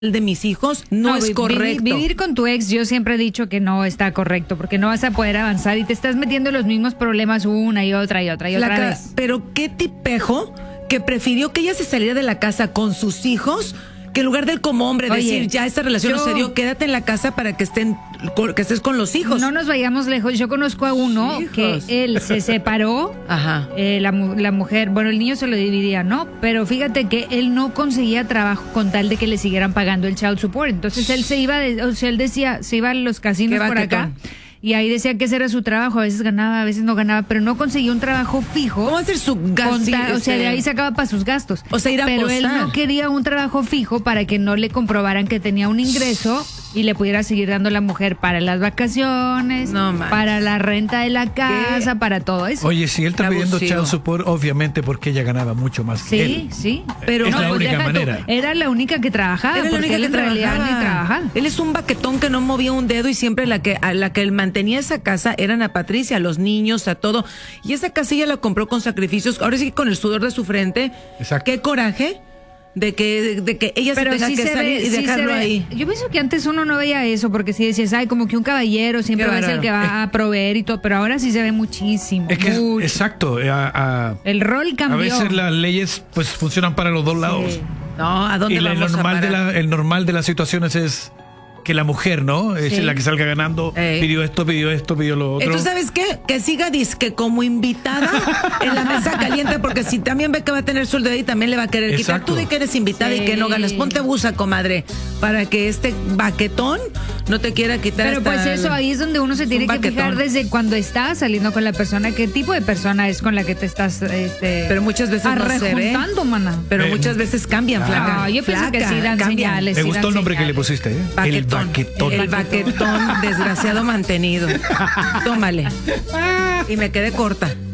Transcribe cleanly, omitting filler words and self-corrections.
de mis hijos no es correcto. Vivir con tu ex, yo siempre he dicho que no está correcto, porque no vas a poder avanzar y te estás metiendo en los mismos problemas una y otra vez. Pero qué tipejo que prefirió que ella se saliera de la casa con sus hijos, que en lugar de él como hombre decir, ya esta relación no se dio, quédate en la casa para que estés con los hijos. No nos vayamos lejos. Yo conozco a uno que él se separó. Ajá. La mujer, bueno, el niño se lo dividía, ¿no? Pero fíjate que él no conseguía trabajo con tal de que le siguieran pagando el child support. Entonces él se iba, él decía, se iba a los casinos por acá. Y ahí decía que ese era su trabajo, a veces ganaba, a veces no ganaba, pero no conseguía un trabajo fijo. ¿Cómo hacer su gasto? O sea, de ahí sacaba para sus gastos. O sea, ir a pero apostar. Él no quería un trabajo fijo para que no le comprobaran que tenía un ingreso y le pudiera seguir dando la mujer para las vacaciones, para la renta de la casa, para todo eso. Oye, si él está pidiendo child support, obviamente porque ella ganaba mucho más que él. Sí, pero es la única manera. Era la única que trabajaba, porque él en realidad ni trabajaba. Él es un baquetón que no movía un dedo y siempre la que él mantenía esa casa eran a Patricia, a los niños, a todo. Y esa casa ella la compró con sacrificios, ahora sí con el sudor de su frente. Exacto. Qué coraje de que ella se tenga que salir y dejarlo ahí. Yo pienso que antes uno no veía eso, porque si decías, ay, como que un caballero siempre va a ser el que va a proveer y todo, pero ahora sí se ve muchísimo. Es que exacto. El rol cambió. A veces las leyes pues funcionan para los dos lados. No, ¿a dónde vamos a parar? El normal de las situaciones es que la mujer, ¿no? Es la que salga ganando, pidió esto, pidió lo otro. Entonces, ¿sabes qué? Que siga disque como invitada en la mesa caliente, porque si también ve que va a tener sueldo ahí, también le va a querer quitar. Tú de que eres invitada y que no ganas, ponte busa, comadre, para que este baquetón no te quiera quitar. Pero pues eso, ahí es donde uno se tiene que fijar desde cuando está saliendo con la persona, qué tipo de persona es con la que te estás pero muchas veces no se ve. Mana. Pero muchas veces cambian, flaca. No, yo pienso que sí dan señales. Me gustó el nombre que le pusiste, ¿eh? El baquetón desgraciado mantenido. Tómale. Y me quedé corta.